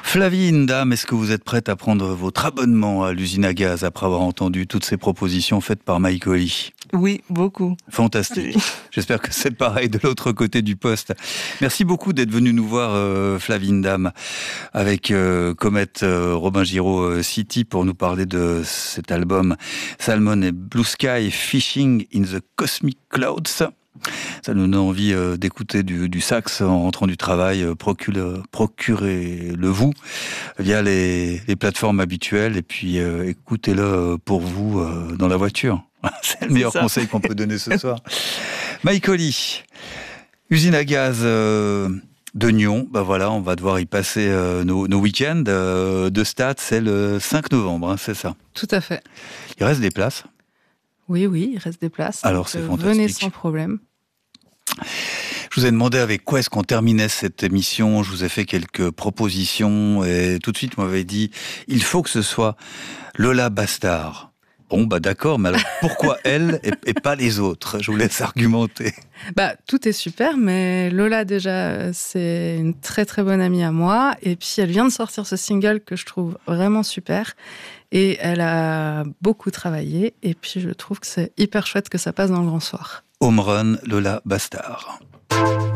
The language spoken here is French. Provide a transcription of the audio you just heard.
Flavie Ndam, est-ce que vous êtes prête à prendre votre abonnement à l'usine à gaz après avoir entendu toutes ces propositions faites par Mike Holly? Oui, beaucoup. Fantastique. J'espère que c'est pareil de l'autre côté du poste. Merci beaucoup d'être venu nous voir, Flavie Ndam, avec Comet Robin Giraud City pour nous parler de cet album Salmon et Blue Sky Fishing in the Cosmic Clouds. Ça nous donne envie d'écouter du sax en rentrant du travail. Procurez-le vous via les plateformes habituelles et puis écoutez-le pour vous dans la voiture. C'est le meilleur conseil qu'on peut donner ce soir. Mike Holly, usine à gaz de Nyon. Ben voilà, on va devoir y passer nos week-ends de stade. C'est le 5 novembre, hein, c'est ça? Tout à fait. Il reste des places? Oui, il reste des places. Alors c'est fantastique. Venez sans problème. Je vous ai demandé avec quoi est-ce qu'on terminait cette émission. Je vous ai fait quelques propositions et tout de suite, vous m'avez dit il faut que ce soit Lola Bastard. Bon, d'accord, mais alors pourquoi elle et pas les autres? Je vous laisse argumenter. Tout est super, mais Lola, déjà, c'est une très très bonne amie à moi. Et puis, elle vient de sortir ce single que je trouve vraiment super. Et elle a beaucoup travaillé. Et puis, je trouve que c'est hyper chouette que ça passe dans le Grand Soir. Home Run, Lola Bastard.